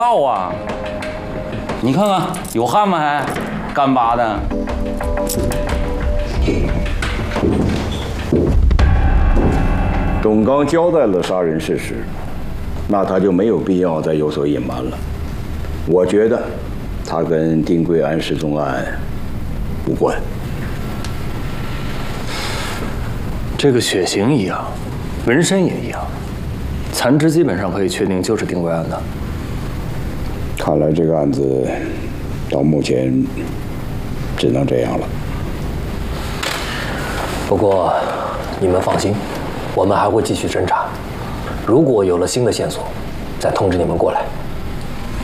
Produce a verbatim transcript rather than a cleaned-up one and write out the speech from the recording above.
到啊！你看看有汗吗？还干巴的。 董刚交代了杀人事实，那他就没有必要再有所隐瞒了。我觉得他跟丁贵安失踪案无关。 这个血型一样，纹身也一样，残肢基本上可以确定就是丁贵安的。 看来这个案子到目前只能这样了。 不过你们放心，我们还会继续侦查，如果有了新的线索，再通知你们过来。